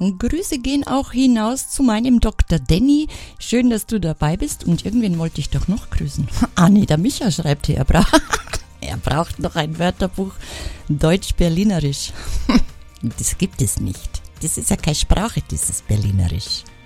Und Grüße gehen auch hinaus zu meinem Dr. Danny. Schön, dass du dabei bist. Und irgendwen wollte ich doch noch grüßen. Ah nee, der Micha schreibt hier, er braucht noch ein Wörterbuch Deutsch-Berlinerisch. Das gibt es nicht. Das ist ja keine Sprache, dieses Berlinerisch.